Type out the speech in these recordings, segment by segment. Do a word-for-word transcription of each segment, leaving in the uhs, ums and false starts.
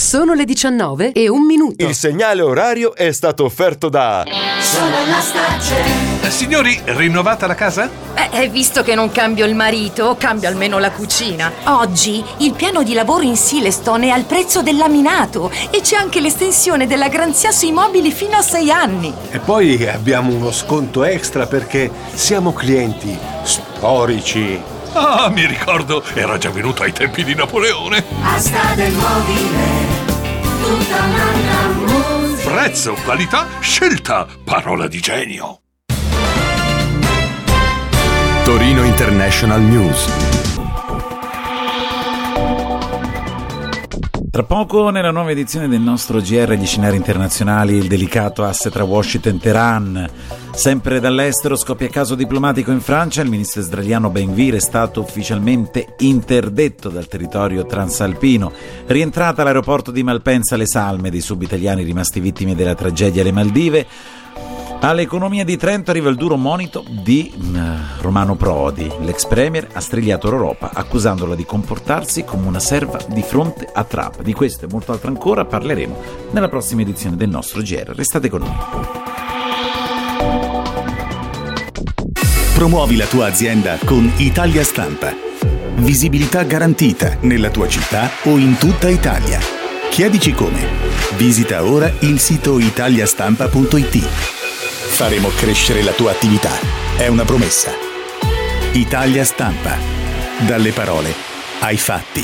Sono le diciannove e un minuto. Il segnale orario è stato offerto da Sono la Starcel. Eh, signori, rinnovata la casa? Eh, visto che non cambio il marito, cambio almeno la cucina. Oggi il piano di lavoro in Silestone è al prezzo del laminato e c'è anche l'estensione della garanzia sui mobili fino a sei anni. E poi abbiamo uno sconto extra perché siamo clienti storici. Ah, mi ricordo, era già venuto ai tempi di Napoleone. Asta del mobile, tutta un'altra musica. Prezzo, qualità, scelta, parola di genio. Torino International News. Tra poco nella nuova edizione del nostro G R di scenari internazionali il delicato asse tra Washington e Teheran. Sempre dall'estero scoppia caso diplomatico in Francia, il ministro israeliano Ben-Gvir è stato ufficialmente interdetto dal territorio transalpino. Rientrata all'aeroporto di Malpensa le salme dei subitaliani rimasti vittime della tragedia alle Maldive. All'economia di Trento arriva il duro monito di uh, Romano Prodi. L'ex premier ha strigliato l'Europa accusandola di comportarsi come una serva di fronte a Trump. Di questo e molto altro ancora parleremo nella prossima edizione del nostro G R. Restate con noi. Promuovi la tua azienda con Italia Stampa. Visibilità garantita nella tua città o in tutta Italia. Chiedici come. Visita ora il sito italiastampa punto it. Faremo crescere la tua attività. È una promessa. Italia Stampa. Dalle parole ai fatti.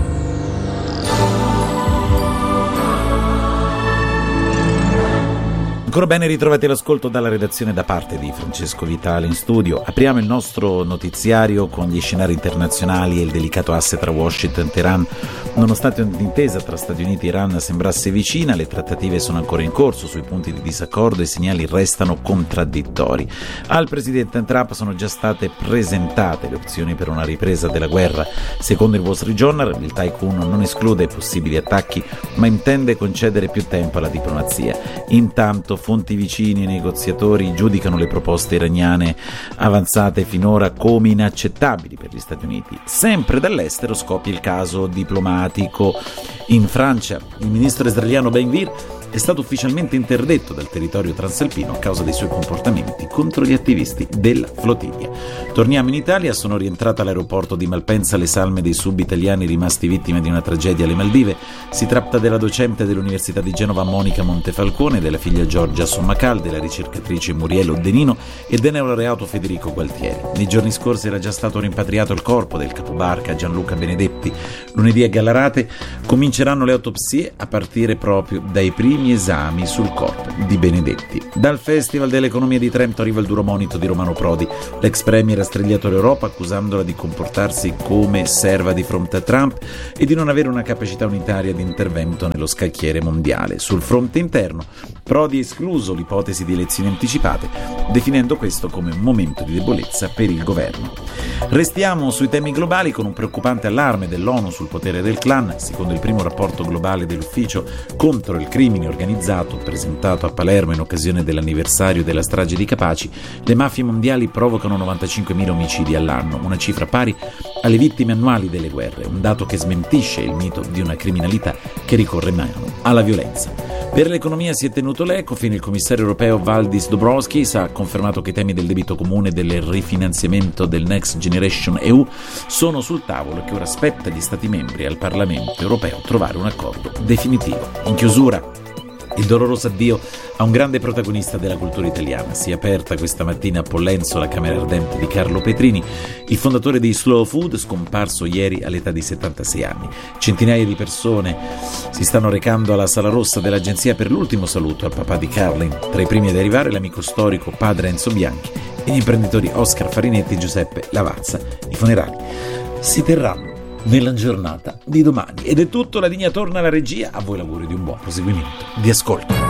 Ancora bene ritrovati all'ascolto dalla redazione da parte di Francesco Vitale in studio. Apriamo il nostro notiziario con gli scenari internazionali e il delicato asse tra Washington e Teheran. Nonostante un'intesa tra Stati Uniti e Iran sembrasse vicina, le trattative sono ancora in corso sui punti di disaccordo e i segnali restano contraddittori. Al presidente Trump sono già state presentate le opzioni per una ripresa della guerra. Secondo il Wall Street Journal, il tycoon non esclude possibili attacchi, ma intende concedere più tempo alla diplomazia. Intanto fonti vicini ai negoziatori giudicano le proposte iraniane avanzate finora come inaccettabili per gli Stati Uniti. Sempre dall'estero scoppia il caso diplomatico in Francia. Il ministro israeliano Ben-Gvir è stato ufficialmente interdetto dal territorio transalpino a causa dei suoi comportamenti contro gli attivisti della flottiglia. Torniamo in Italia, sono rientrata all'aeroporto di Malpensa le salme dei sub-italiani rimasti vittime di una tragedia alle Maldive. Si tratta della docente dell'Università di Genova Monica Montefalcone, della figlia Giorgia Sommacal, della ricercatrice Muriel Oddenino e del neolaureato Federico Gualtieri. Nei giorni scorsi era già stato rimpatriato il corpo del capobarca Gianluca Benedetti. Lunedì a Gallarate cominceranno le autopsie a partire proprio dai primi esami sul corpo di Benedetti. Dal Festival dell'Economia di Trento arriva il duro monito di Romano Prodi. L'ex premier ha strigliato l'Europa accusandola di comportarsi come serva di fronte a Trump e di non avere una capacità unitaria di intervento nello scacchiere mondiale. Sul fronte interno, Prodi ha escluso l'ipotesi di elezioni anticipate, definendo questo come un momento di debolezza per il governo. Restiamo sui temi globali con un preoccupante allarme dell'ONU sul potere del clan. Secondo il primo rapporto globale dell'ufficio contro il crimine organizzato presentato a Palermo in occasione dell'anniversario della strage di Capaci, le mafie mondiali provocano novantacinquemila omicidi all'anno, una cifra pari alle vittime annuali delle guerre, un dato che smentisce il mito di una criminalità che ricorre mano alla violenza. Per l'economia si è tenuto l'Ecofin, il commissario europeo Valdis Dombrovskis ha confermato che i temi del debito comune e del rifinanziamento del Next Generation E U sono sul tavolo e che ora spetta agli Stati membri e al Parlamento europeo trovare un accordo definitivo. In chiusura, il doloroso addio a un grande protagonista della cultura italiana. Si è aperta questa mattina a Pollenzo la camera ardente di Carlo Petrini, il fondatore di Slow Food, scomparso ieri all'età di settantasei anni. Centinaia di persone si stanno recando alla Sala Rossa dell'agenzia per l'ultimo saluto al papà di Carlin. Tra i primi ad arrivare l'amico storico padre Enzo Bianchi e gli imprenditori Oscar Farinetti e Giuseppe Lavazza. I funerali si terranno nella giornata di domani. Ed è tutto, la linea torna alla regia. A voi l'augurio di un buon proseguimento di ascolto.